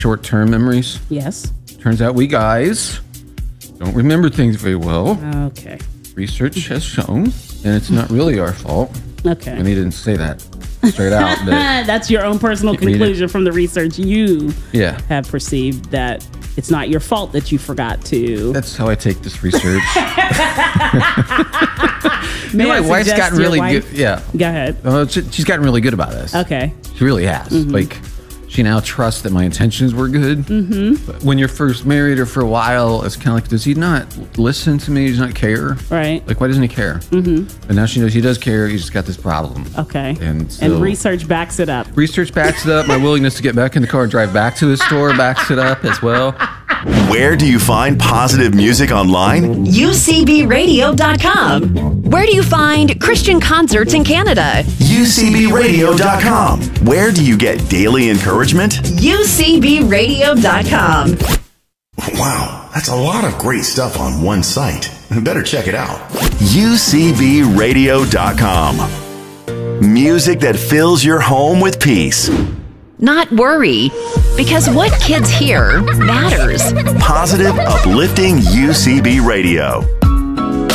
short-term memories. Yes. Turns out we guys don't remember things very well. Okay. Research has shown, and it's not really our fault. Okay. And he didn't say that straight out. But that's your own personal conclusion from the research you have perceived, that it's not your fault that you forgot to. That's how I take this research. My wife's gotten really good. Yeah. Go ahead. She's gotten really good about this. Okay. She really has. Like, she now trusts that my intentions were good. But when you're first married or for a while, it's kind of like, does he not listen to me? Does he not care? Right. Like, why doesn't he care? But now she knows he does care. He's just got this problem. Okay. And research backs it up. Research backs it up. My willingness to get back in the car and drive back to the store backs it up as well. Where do you find positive music online? UCBradio.com. Where do you find Christian concerts in Canada? UCBradio.com. Where do you get daily encouragement? UCBradio.com. Wow, that's a lot of great stuff on one site. Better check it out. UCBradio.com. Music that fills your home with peace. Not worry, because what kids hear matters. Positive, uplifting UCB Radio.